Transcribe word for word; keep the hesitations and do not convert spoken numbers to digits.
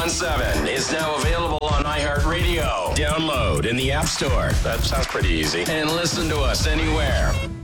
one seven is now available on iHeartRadio. Download in the App Store. That sounds pretty easy. And listen to us anywhere.